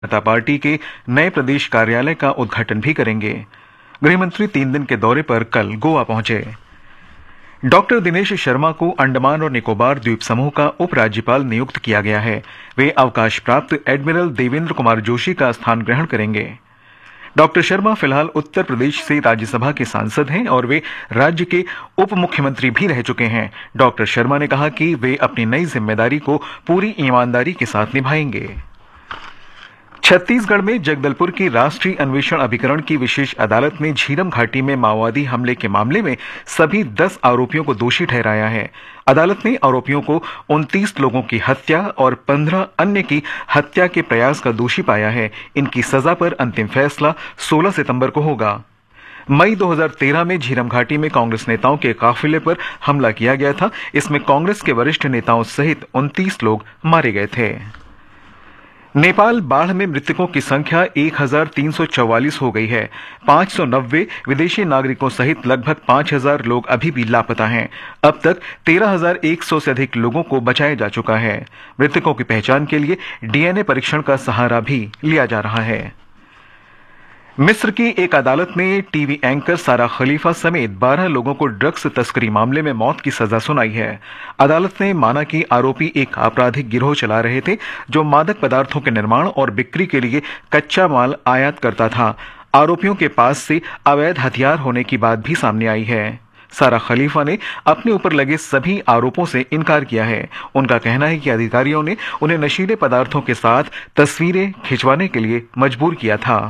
जनता party के नए प्रदेश कार्यालय का उद्घाटन भी करेंगे। गृहमंत्री 3 दिन के दौरे पर कल गोवा पहुंचे। डॉक्टर दिनेश शर्मा को अंडमान और निकोबार द्वीप समूह का उपराज्यपाल नियुक्त किया गया है। वे अवकाश प्राप्त एडमिरल देवेंद्र कुमार जोशी का स्थान ग्रहण करेंगे। डॉक्टर शर्मा फिलहाल उत्तर प्रदेश से राज्यसभा के सांसद हैं और वे राज्य के उप मुख्यमंत्री भी रह चुके हैं। डॉक्टर शर्मा ने कहा कि वे अपनी नई जिम्मेदारी को पूरी ईमानदारी के साथ निभाएंगे। छत्तीसगढ़ में जगदलपुर की राष्ट्रीय अन्वेषण अभिकरण की विशेष अदालत ने झीरम घाटी में माओवादी हमले के मामले में सभी 10 आरोपियों को दोषी ठहराया है। अदालत ने आरोपियों को 29 लोगों की हत्या और 15 अन्य की हत्या के प्रयास का दोषी पाया है। इनकी सजा पर अंतिम फैसला 16 सितंबर को होगा। मई 2013 में झीरम घाटी में कांग्रेस नेताओं के काफिले पर हमला किया गया था। इसमें कांग्रेस के वरिष्ठ नेताओं सहित 29 लोग मारे गए थे। नेपाल बाढ़ में मृतकों की संख्या 1344 हो गई है। 590 विदेशी नागरिकों सहित लगभग 5000 लोग अभी भी लापता हैं। अब तक 13100 से अधिक लोगों को बचाया जा चुका है। मृतकों की पहचान के लिए डीएनए परीक्षण का सहारा भी लिया जा रहा है। मिस्र की एक अदालत ने टीवी एंकर सारा खलीफा समेत 12 लोगों को ड्रग्स तस्करी मामले में मौत की सजा सुनाई है। अदालत ने माना कि आरोपी एक आपराधिक गिरोह चला रहे थे जो मादक पदार्थों के निर्माण और बिक्री के लिए कच्चा माल आयात करता था। आरोपियों के पास से अवैध हथियार होने की बात भी सामने आई है। सारा खलीफा ने अपने ऊपर लगे सभी आरोपों से इनकार किया है। उनका कहना है कि अधिकारियों ने उन्हें नशीले पदार्थों के साथ तस्वीरें खिंचवाने के लिए मजबूर किया था।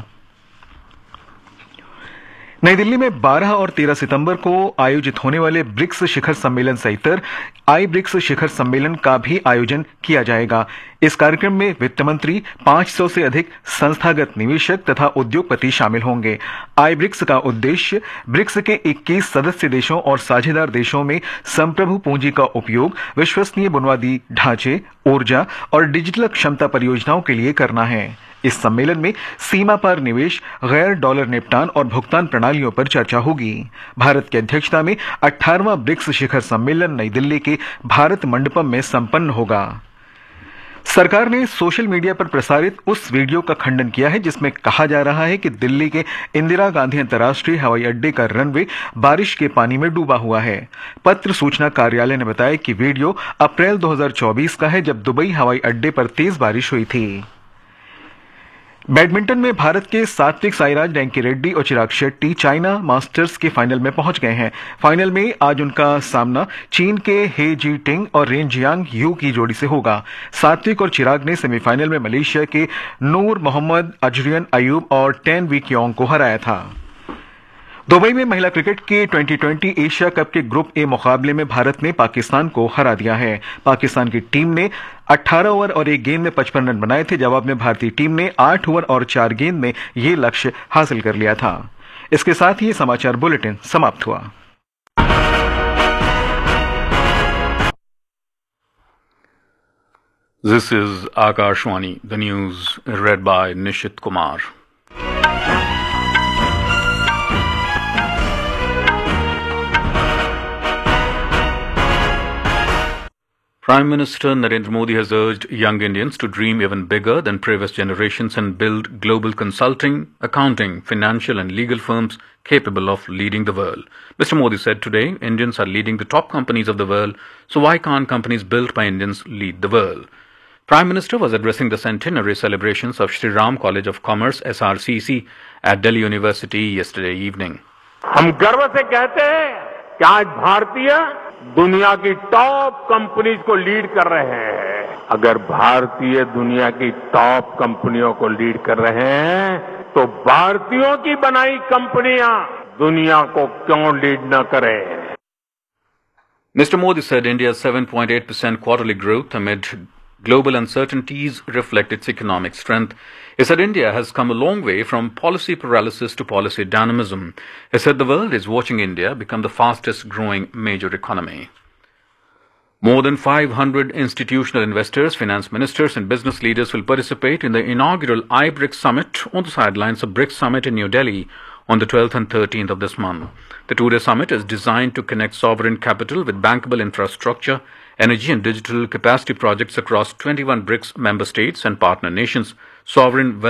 नई दिल्ली में 12 और 13 सितंबर को आयोजित होने वाले ब्रिक्स शिखर सम्मेलन सहित आई ब्रिक्स शिखर सम्मेलन का भी आयोजन किया जाएगा। इस कार्यक्रम में वित्त मंत्री, 500 से अधिक संस्थागत निवेशक तथा उद्योगपति शामिल होंगे। आई ब्रिक्स का उद्देश्य ब्रिक्स के 21 सदस्य देशों और साझेदार देशों में संप्रभु पूंजी का उपयोग विश्वसनीय बुनियादी ढांचे, ऊर्जा और डिजिटल क्षमता परियोजनाओं के लिए करना है। इस सम्मेलन में सीमा पार निवेश, गैर डॉलर निपटान और भुगतान प्रणालियों पर चर्चा होगी। भारत की अध्यक्षता में 18वां ब्रिक्स शिखर सम्मेलन नई दिल्ली के भारत मंडपम में संपन्न होगा। सरकार ने सोशल मीडिया पर प्रसारित उस वीडियो का खंडन किया है जिसमें कहा जा रहा है कि दिल्ली के इंदिरा गांधी अंतर्राष्ट्रीय हवाई अड्डे का रनवे बारिश के पानी में डूबा हुआ है। पत्र सूचना कार्यालय ने बताया कि वीडियो अप्रैल 2024 का है जब दुबई हवाई अड्डे पर तेज बारिश हुई थी। बैडमिंटन में भारत के सात्विक साईराज, रैंकी रेड्डी और चिराग शेट्टी चाइना मास्टर्स के फाइनल में पहुंच गए हैं। फाइनल में आज उनका सामना चीन के हे जी टिंग और रेन जियांग यू की जोड़ी से होगा। सात्विक और चिराग ने सेमीफाइनल में मलेशिया के नूर मोहम्मद अजरियन अयूब और टेन वी क्योंग को हराया था। दुबई में महिला क्रिकेट के 2020 एशिया कप के ग्रुप ए मुकाबले में भारत ने पाकिस्तान को हरा दिया है। पाकिस्तान की टीम ने 18 ओवर और 1 गेंद में 55 रन बनाए थे। जवाब में भारतीय टीम ने 8 ओवर और 4 गेंद में यह लक्ष्य हासिल कर लिया था। इसके साथ ही ये समाचार बुलेटिन समाप्त हुआ। This is Akashwani, the news read by Nishit Kumar. Prime Minister Narendra Modi has urged young Indians to dream even bigger than previous generations and build global consulting, accounting, financial and legal firms capable of leading the world. Mr. Modi said today, Indians are leading the top companies of the world, so why can't companies built by Indians lead the world? Prime Minister was addressing the centenary celebrations of Shri Ram College of Commerce, SRCC, at Delhi University yesterday evening. हम गर्व से कहते हैं कि आज भारतीय दुनिया की टॉप कंपनीज को लीड कर रहे हैं। अगर भारतीय दुनिया की टॉप कंपनियों को लीड कर रहे हैं तो भारतीयों की बनाई कंपनियां दुनिया को क्यों लीड न करें? Mr. Modi said India's 7.8% quarterly growth amid global uncertainties reflect its economic strength. He said India has come a long way from policy paralysis to policy dynamism. He said the world is watching India become the fastest growing major economy. More than 500 institutional investors, finance ministers and business leaders will participate in the inaugural iBRICS Summit on the sidelines of BRICS Summit in New Delhi on the 12th and 13th of this month. The two-day summit is designed to connect sovereign capital with bankable infrastructure, energy and digital capacity projects across 21 BRICS member states and partner nations, sovereign